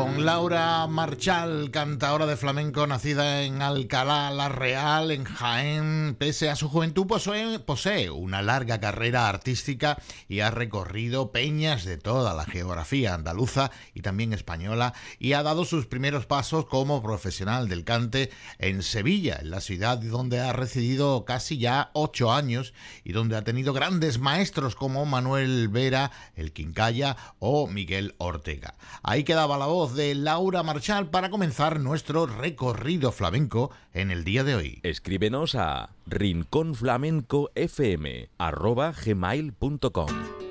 con Laura Marchal, cantadora de flamenco nacida en Alcalá la Real, en Jaén. Pese a su juventud posee una larga carrera artística y ha recorrido peñas de toda la geografía andaluza y también española, y ha dado sus primeros pasos como profesional del cante en Sevilla, en la ciudad donde ha residido casi ya 8 años y donde ha tenido grandes maestros como Manuel Vera, el Quincalla o Miguel Ortega. Ahí quedaba la voz de Laura Marchal para comenzar nuestro recorrido flamenco en el día de hoy. Escríbenos a rinconflamencofm@gmail.com.